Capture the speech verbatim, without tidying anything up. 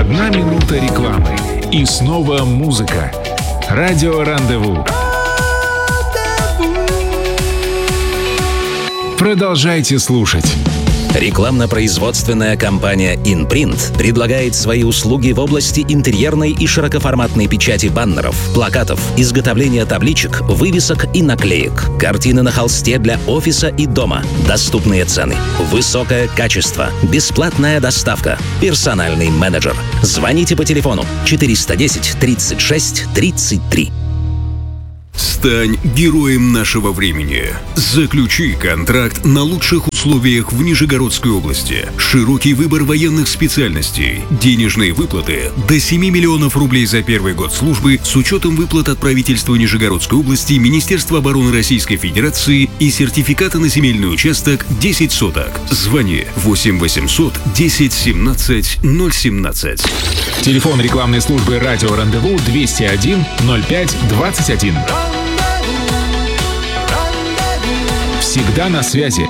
Одна минута рекламы. И снова музыка. Радио Рандеву. Продолжайте слушать. Рекламно-производственная компания InPrint предлагает свои услуги в области интерьерной и широкоформатной печати баннеров, плакатов, изготовления табличек, вывесок и наклеек, картины на холсте для офиса и дома, доступные цены, высокое качество, бесплатная доставка, персональный менеджер. Звоните по телефону четыреста десять тридцать шесть тридцать три. Стань героем нашего времени. Заключи контракт на лучших условиях в Нижегородской области. Широкий выбор военных специальностей. Денежные выплаты до семи миллионов рублей за первый год службы с учетом выплат от правительства Нижегородской области, Министерства обороны Российской Федерации и сертификата на земельный участок десять соток. Звони восемь восемьсот десять семнадцать ноль семнадцать. Телефон рекламной службы «Радио Рандеву» двести один ноль пять двадцать один. Всегда на связи.